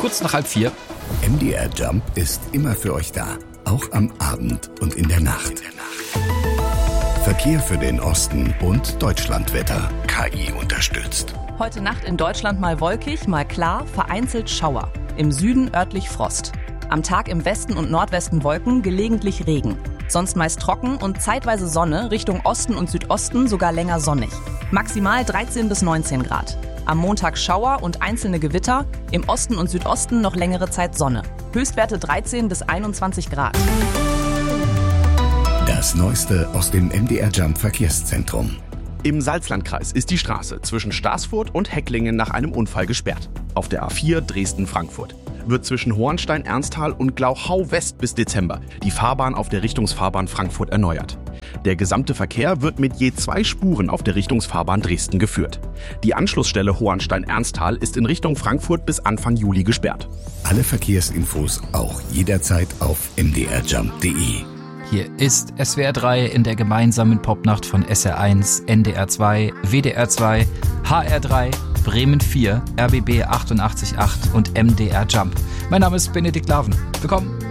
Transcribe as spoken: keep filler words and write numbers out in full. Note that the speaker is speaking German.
kurz nach halb vier. M D R Jump ist immer für euch da, auch am Abend und in der Nacht. Verkehr für den Osten und Deutschlandwetter. K I unterstützt. Heute Nacht in Deutschland mal wolkig, mal klar, vereinzelt Schauer. Im Süden örtlich Frost. Am Tag im Westen und Nordwesten Wolken, gelegentlich Regen. Sonst meist trocken und zeitweise Sonne, Richtung Osten und Südosten sogar länger sonnig. Maximal dreizehn bis neunzehn Grad. Am Montag Schauer und einzelne Gewitter, im Osten und Südosten noch längere Zeit Sonne. Höchstwerte dreizehn bis einundzwanzig Grad. Das Neueste aus dem M D R Jump Verkehrszentrum. Im Salzlandkreis ist die Straße zwischen Staßfurt und Hecklingen nach einem Unfall gesperrt. Auf der A vier Dresden-Frankfurt wird zwischen Hohenstein-Ernsthal und Glauchau-West bis Dezember die Fahrbahn auf der Richtungsfahrbahn Frankfurt erneuert. Der gesamte Verkehr wird mit je zwei Spuren auf der Richtungsfahrbahn Dresden geführt. Die Anschlussstelle Hohenstein-Ernsthal ist in Richtung Frankfurt bis Anfang Juli gesperrt. Alle Verkehrsinfos auch jederzeit auf m d r jump punkt d e. Hier ist S W R drei in der gemeinsamen Popnacht von S R eins, N D R zwei, W D R zwei, H R drei, Bremen vier, R B B achtundachtzig Komma acht und M D R Jump. Mein Name ist Benedikt Laven. Willkommen.